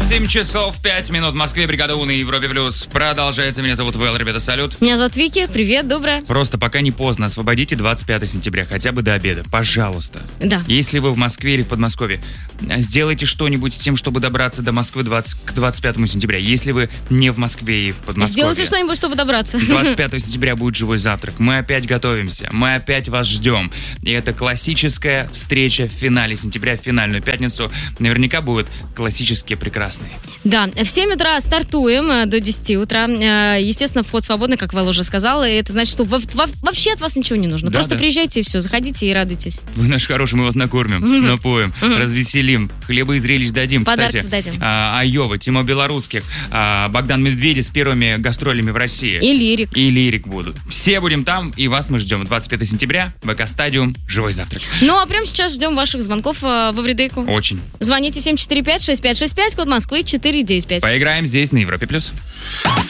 8 часов 5 минут в Москве. Бригада У на Европе Плюс продолжается. Меня зовут Вэл, ребята, салют. Меня зовут Вики, привет, доброе. Просто пока не поздно, освободите 25 сентября, хотя бы до обеда, пожалуйста. Да. Если вы в Москве или в Подмосковье, сделайте что-нибудь с тем, чтобы добраться до Москвы к 25 сентября. Если вы не в Москве и в Подмосковье. Сделайте что-нибудь, чтобы добраться. 25 сентября будет живой завтрак. Мы опять готовимся, мы опять вас ждем. И это классическая встреча в финале сентября, в финальную пятницу. Наверняка будет классические прекрасные. Да, в 7 утра стартуем до 10 утра. Естественно, вход свободный, как Вэл уже сказал. И это значит, что вообще от вас ничего не нужно. Да, Просто да. приезжайте и все, заходите и радуйтесь. Вы наш хороший, мы вас накормим, напоим, развеселим, хлеба и зрелищ дадим. Подарки Кстати, дадим. Айова, Тима Белорусских, Богдан Медведев с первыми гастролями в России. И Лирик. И Лирик будут. Все будем там, и вас мы ждем. 25 сентября, ВК-стадиум, живой завтрак. Ну, а прямо сейчас ждем ваших звонков в Эвридейку. Очень. Звоните 745-6565, код Москвы 495. Поиграем здесь, на Европе+.